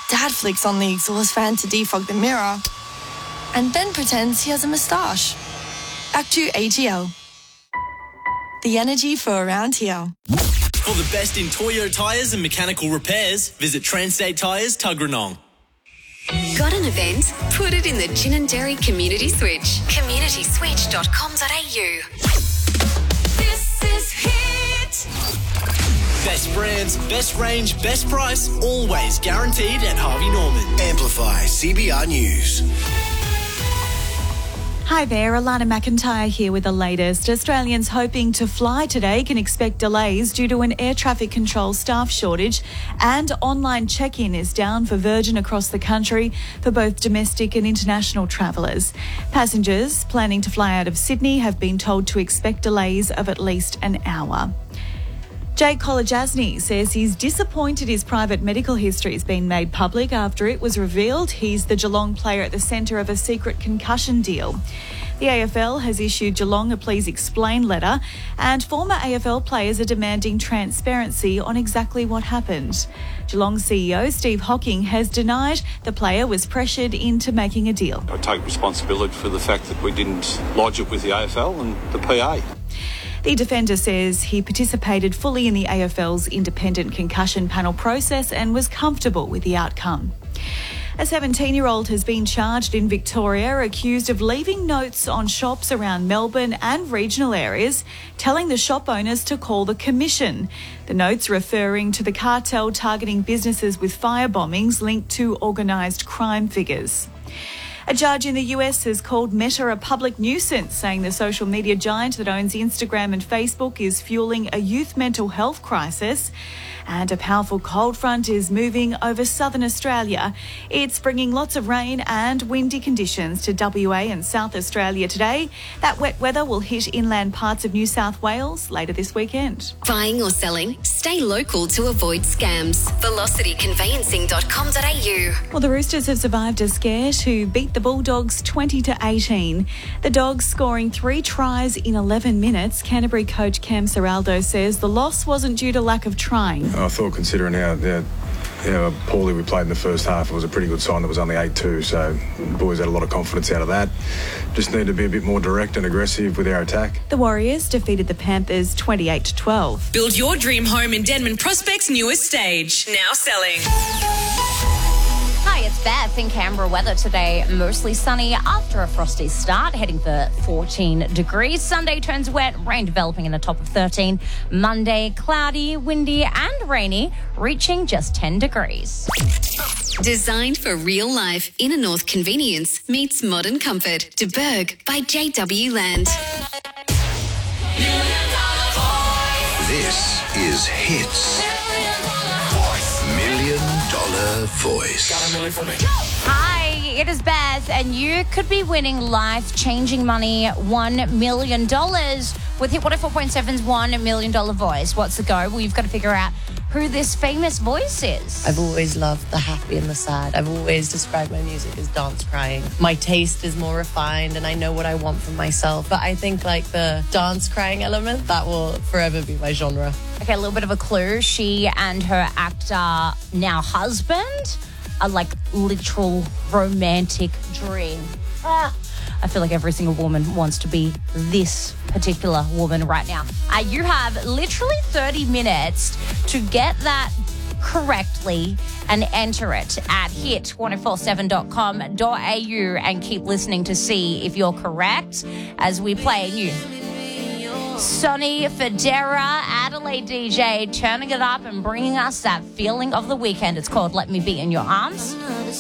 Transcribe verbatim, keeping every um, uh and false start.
Dad flicks on the exhaust fan to defog the mirror and Ben pretends he has a moustache. Back to A G L. The energy for around here. For the best in Toyo tyres and mechanical repairs, visit Transtate Tyres, Tuggeranong. Got an event? Put it in the Ginninderry Community Switch. community switch dot com dot a u. This is Hit. Best brands, best range, best price, always guaranteed at Harvey Norman. Amplify C B R News. Hi there, Alana McIntyre here with the latest. Australians hoping to fly today can expect delays due to an air traffic control staff shortage, and online check-in is down for Virgin across the country for both domestic and international travellers. Passengers planning to fly out of Sydney have been told to expect delays of at least an hour. Jake Kolodjasny says he's disappointed his private medical history has been made public after it was revealed he's the Geelong player at the centre of a secret concussion deal. The A F L has issued Geelong a please explain letter, and former A F L players are demanding transparency on exactly what happened. Geelong C E O Steve Hocking has denied the player was pressured into making a deal. I take responsibility for the fact that we didn't lodge it with the A F L and the P A. The defender says he participated fully in the A F L's independent concussion panel process and was comfortable with the outcome. A seventeen-year-old has been charged in Victoria, accused of leaving notes on shops around Melbourne and regional areas, telling the shop owners to call the Commission. The notes referring to the cartel targeting businesses with fire bombings linked to organised crime figures. A judge in the U S has called Meta a public nuisance, saying the social media giant that owns Instagram and Facebook is fueling a youth mental health crisis. And a powerful cold front is moving over southern Australia. It's bringing lots of rain and windy conditions to W A and South Australia today. That wet weather will hit inland parts of New South Wales later this weekend. Buying or selling? Stay local to avoid scams. velocity conveyancing dot com dot a u. Well, the Roosters have survived a scare to beat the Bulldogs twenty to eighteen. The Dogs scoring three tries in eleven minutes. Canterbury coach Cam Serraldo says the loss wasn't due to lack of trying. I thought, considering how, how, how poorly we played in the first half, it was a pretty good sign that it was only eight two. So the boys had a lot of confidence out of that. Just need to be a bit more direct and aggressive with our attack. The Warriors defeated the Panthers twenty-eight to twelve. Build your dream home in Denman Prospect's newest stage. Now selling. Hi, it's Beth. In Canberra, weather today mostly sunny after a frosty start, heading for fourteen degrees. Sunday turns wet, rain developing in a top of thirteen. Monday, cloudy, windy and rainy, reaching just ten degrees. Designed for real life, Inner North convenience meets modern comfort. De Berg by J W Land. This is Hits. Million Dollar Voice. Hi, it is Beth, and you could be winning life-changing money, one million dollars, with Hit one oh four point seven's one million dollar voice. What's the go? Well, you've got to figure out who this famous voice is. I've always loved the happy and the sad. I've always described my music as dance crying. My taste is more refined and I know what I want from myself. But I think like the dance crying element, that will forever be my genre. Okay, a little bit of a clue. She and her actor, now husband, are like literal romantic dream. Ah. I feel like every single woman wants to be this particular woman right now. Uh, you have literally thirty minutes to get that correctly and enter it at hit one oh four seven dot com dot a u and keep listening to see if you're correct as we play new Sonny Fodera, Adelaide D J, turning it up and bringing us that feeling of the weekend. It's called Let Me Be in Your Arms.